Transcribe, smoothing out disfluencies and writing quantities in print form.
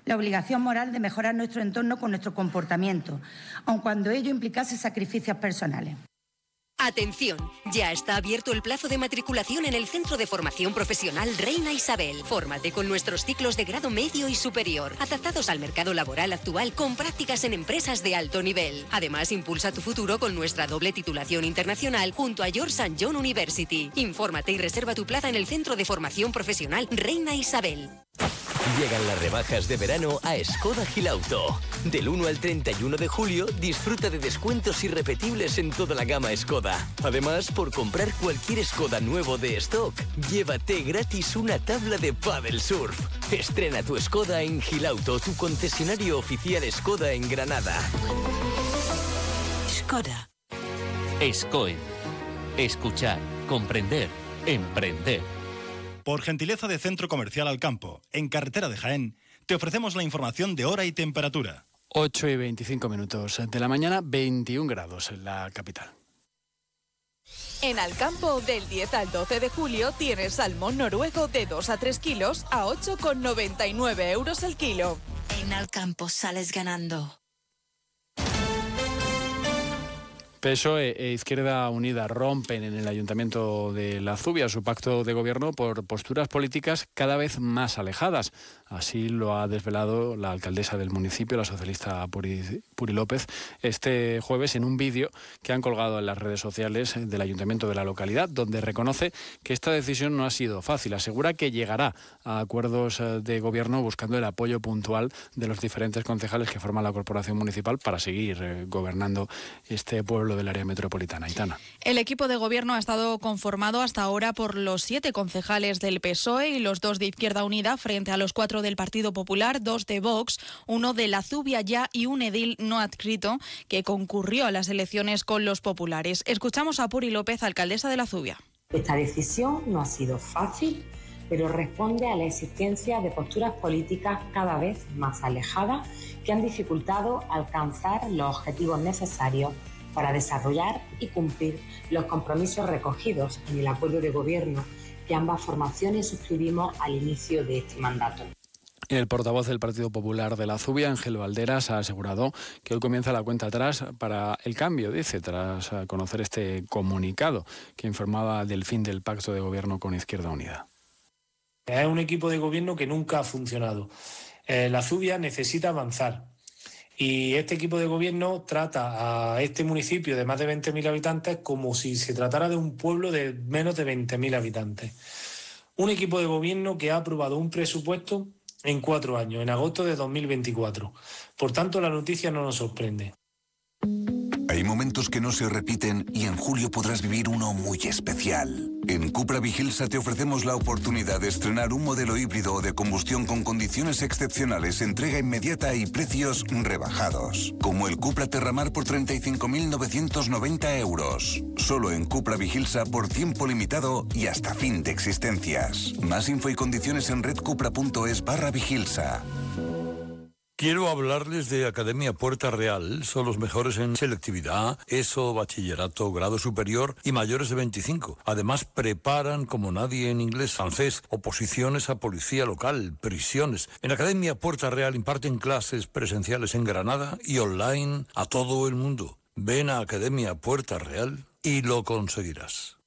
la obligación moral de mejorar nuestro entorno con nuestro comportamiento, aun cuando ello implicase sacrificios personales. Atención, ya está abierto el plazo de matriculación en el Centro de Formación Profesional Reina Isabel. Fórmate con nuestros ciclos de grado medio y superior, adaptados al mercado laboral actual con prácticas en empresas de alto nivel. Además, impulsa tu futuro con nuestra doble titulación internacional junto a George St. John University. Infórmate y reserva tu plaza en el Centro de Formación Profesional Reina Isabel. Llegan las rebajas de verano a Skoda Gilauto. Del 1 al 31 de julio, disfruta de descuentos irrepetibles en toda la gama Skoda. Además, por comprar cualquier Skoda nuevo de stock, llévate gratis una tabla de paddle surf. Estrena tu Skoda en Gilauto, tu concesionario oficial Skoda en Granada. Skoda. SCOE. Escuchar, comprender, emprender. Por gentileza de Centro Comercial Alcampo, en carretera de Jaén, te ofrecemos la información de hora y temperatura. 8:25 de la mañana, 21 grados en la capital. En Alcampo, del 10 al 12 de julio, tienes salmón noruego de 2 a 3 kilos a 8,99 euros el kilo. En Alcampo sales ganando. PSOE e Izquierda Unida rompen en el Ayuntamiento de La Zubia su pacto de gobierno por posturas políticas cada vez más alejadas. Así lo ha desvelado la alcaldesa del municipio, la socialista Puri López, este jueves en un vídeo que han colgado en las redes sociales del Ayuntamiento de la localidad, donde reconoce que esta decisión no ha sido fácil. Asegura que llegará a acuerdos de gobierno buscando el apoyo puntual de los diferentes concejales que forman la corporación municipal para seguir gobernando este pueblo del área metropolitana. Aitana. El equipo de gobierno ha estado conformado hasta ahora por los 7 concejales del PSOE y los 2 de Izquierda Unida frente a los 4 del Partido Popular, 2 de Vox, 1 de La Zubia ya y un edil no adscrito que concurrió a las elecciones con los populares. Escuchamos a Puri López, alcaldesa de La Zubia. Esta decisión no ha sido fácil, pero responde a la existencia de posturas políticas cada vez más alejadas que han dificultado alcanzar los objetivos necesarios para desarrollar y cumplir los compromisos recogidos en el acuerdo de gobierno que ambas formaciones suscribimos al inicio de este mandato. El portavoz del Partido Popular de La Zubia, Ángel Valderas, ha asegurado que hoy comienza la cuenta atrás para el cambio, dice, tras conocer este comunicado que informaba del fin del pacto de gobierno con Izquierda Unida. Es un equipo de gobierno que nunca ha funcionado. La Zubia necesita avanzar y este equipo de gobierno trata a este municipio de más de 20.000 habitantes como si se tratara de un pueblo de menos de 20.000 habitantes. Un equipo de gobierno que ha aprobado un presupuesto en 4 años, en agosto de 2024. Por tanto, la noticia no nos sorprende. Hay momentos que no se repiten y en julio podrás vivir uno muy especial. En Cupra Vigilsa te ofrecemos la oportunidad de estrenar un modelo híbrido o de combustión con condiciones excepcionales, entrega inmediata y precios rebajados. Como el Cupra Terramar por 35.990 euros. Solo en Cupra Vigilsa por tiempo limitado y hasta fin de existencias. Más info y condiciones en redcupra.es/Vigilsa. Quiero hablarles de Academia Puerta Real. Son los mejores en selectividad, ESO, bachillerato, grado superior y mayores de 25. Además, preparan como nadie en inglés, francés, oposiciones a policía local, prisiones. En Academia Puerta Real imparten clases presenciales en Granada y online a todo el mundo. Ven a Academia Puerta Real y lo conseguirás.